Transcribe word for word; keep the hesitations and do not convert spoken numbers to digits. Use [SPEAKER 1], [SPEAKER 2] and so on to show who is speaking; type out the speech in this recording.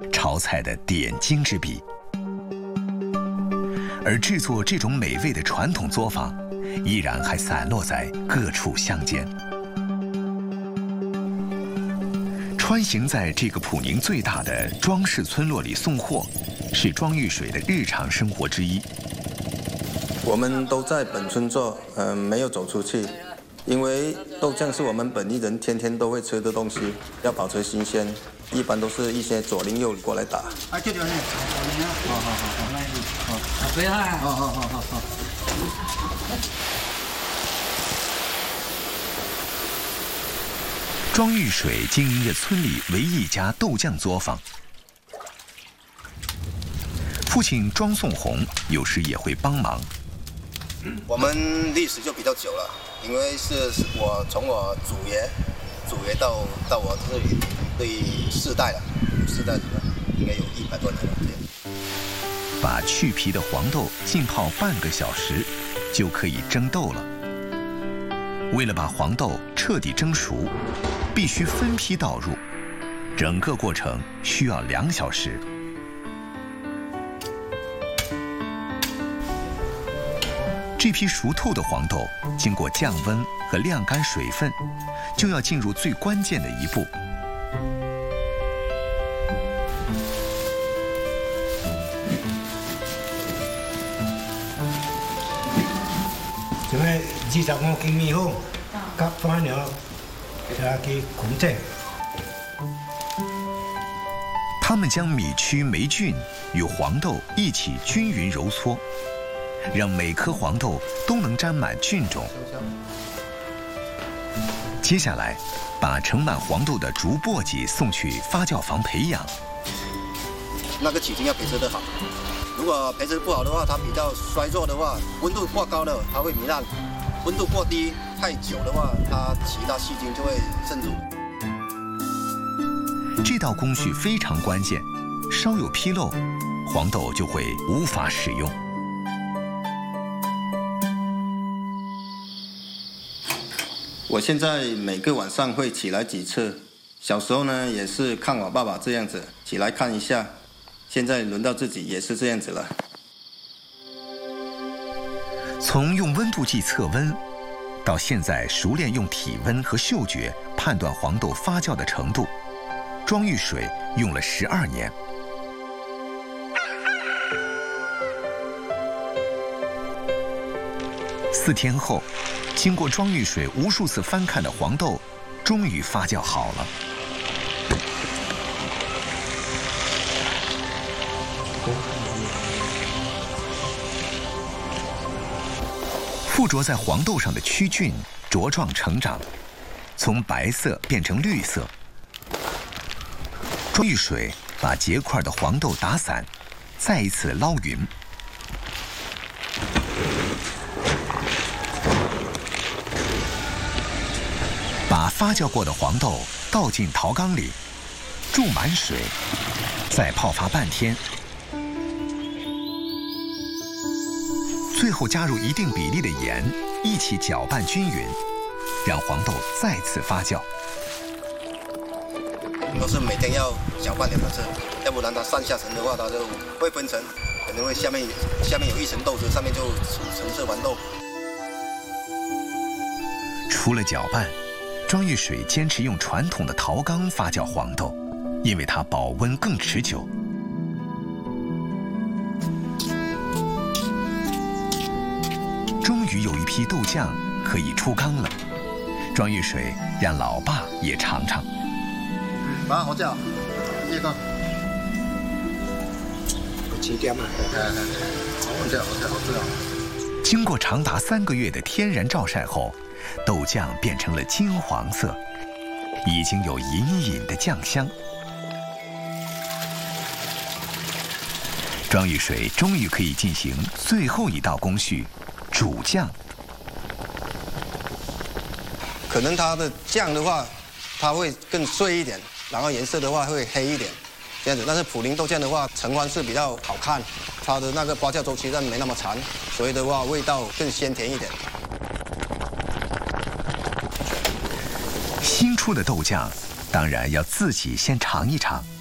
[SPEAKER 1] 炒菜的点睛之笔。而制作这种美味的传统作坊，依然还散落在各处乡间。穿行在这个普宁最大的庄氏村落里送货，是庄玉水的日常生活之一。
[SPEAKER 2] 我们都在本村做，嗯、呃，没有走出去，因为豆浆是我们本地人天天都会吃的东西，要保持新鲜，一般都是一些左邻右里过来打。
[SPEAKER 3] 啊，就这样，好好好好，来，好，好，对啊，好好好好好。
[SPEAKER 1] 庄玉水经营着村里唯一一家豆浆作坊，父亲庄颂红有时也会帮忙。
[SPEAKER 2] 我们历史就比较久了，因为是我从我祖爷、祖爷到到我这里，对四代了，四代了，应该有一百多年了。
[SPEAKER 1] 把去皮的黄豆浸泡半个小时，就可以蒸豆了。为了把黄豆彻底蒸熟，必须分批倒入，整个过程需要两小时。这批熟透的黄豆经过降温和晾干水分，就要进入最关键的一步。
[SPEAKER 4] 这个二十五斤米粉，加番料，加去控制。
[SPEAKER 1] 他们将米曲霉菌与黄豆一起均匀揉搓，让每颗黄豆都能沾满菌种。接下来，把盛满黄豆的竹簸箕送去发酵房培养。
[SPEAKER 2] 那个起筋要培植得好，如果培植不好的话，它比较衰弱的话，温度过高了它会糜烂，温度过低太久的话，它其他细菌就会渗入。
[SPEAKER 1] 这道工序非常关键，稍有纰漏，黄豆就会无法使用。
[SPEAKER 2] 我现在每个晚上会起来几次，小时候呢也是看我爸爸这样子起来看一下，现在轮到自己也是这样子了。
[SPEAKER 1] 从用温度计测温，到现在熟练用体温和嗅觉判断黄豆发酵的程度，庄玉水用了十二年。四天后，经过庄玉水无数次翻看的黄豆，终于发酵好了。附着在黄豆上的曲菌茁壮成长，从白色变成绿色。庄玉水把结块的黄豆打散，再一次捞匀。把发酵过的黄豆倒进陶缸里，注满水，再泡发半天。最后加入一定比例的盐，一起搅拌均匀，让黄豆再次发酵。
[SPEAKER 2] 都是每天要搅拌两次，要不然它上下层的话，它就会分层，可能会下面下面有一层豆子，上面就橙色豌豆。
[SPEAKER 1] 除了搅拌，庄玉水坚持用传统的陶缸发酵黄豆，因为它保温更持久。终于有一批豆浆可以出缸了，庄玉水让老爸也尝尝。
[SPEAKER 3] 爸，好叫，这个，
[SPEAKER 4] 几点嘛？
[SPEAKER 3] 好叫，好叫，好叫。
[SPEAKER 1] 经过长达三个月的天然照晒后，豆浆变成了金黄色，已经有隐隐的酱香。庄玉水终于可以进行最后一道工序——煮酱。
[SPEAKER 2] 可能它的酱的话，它会更碎一点，然后颜色的话会黑一点，这样子。但是普宁豆酱的话，橙黄是比较好看，它的那个发酵周期但没那么长，所以的话味道更鲜甜一点。
[SPEAKER 1] 新出的豆酱，当然要自己先尝一尝。